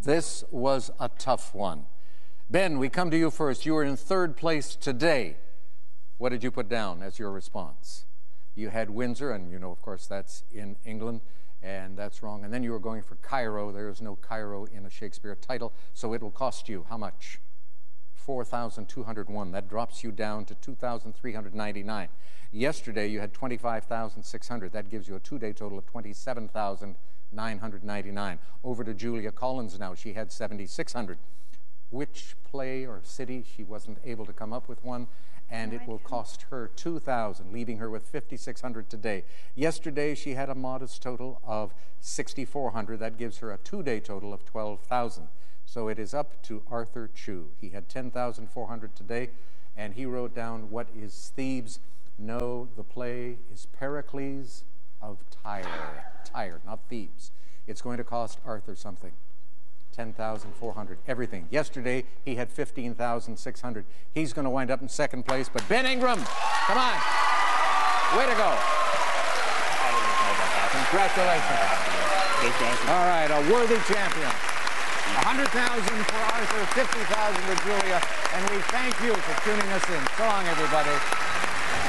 This was a tough one. Ben, we come to you first. You were in third place today. What did you put down as your response? You had Windsor, and you know, of course, that's in England, and that's wrong. And then you were going for Cairo. There is no Cairo in a Shakespeare title, so it will cost you how much? 4,201. That drops you down to 2,399. Yesterday, you had 25,600. That gives you a two-day total of 27,999. Over to Julia Collins now. She had 7,600. Which play or city? She wasn't able to come up with one, and it will cost her 2,000, leaving her with 5,600 today. Yesterday, she had a modest total of 6,400. That gives her a two-day total of 12,000. So it is up to Arthur Chu. He had 10,400 today, and he wrote down, what is Thebes? No, the play is Pericles of Tyre. Tyre, not Thebes. It's going to cost Arthur something. 10,400, everything. Yesterday, he had 15,600. He's going to wind up in second place, but Ben Ingram, come on. Way to go. Congratulations. All right, a worthy champion. 100,000 for Arthur, 50,000 for Julia, and we thank you for tuning us in. So long, everybody.